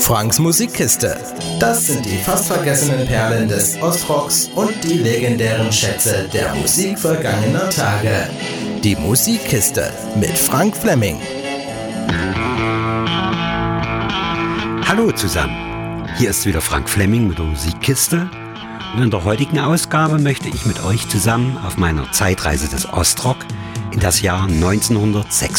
Franks Musikkiste. Das sind die fast vergessenen Perlen des Ostrocks und die legendären Schätze der Musik vergangener Tage. Die Musikkiste mit Frank Fleming. Hallo zusammen, hier ist wieder Frank Fleming mit der Musikkiste und in der heutigen Ausgabe möchte ich mit euch zusammen auf meiner Zeitreise des Ostrock in das Jahr 1996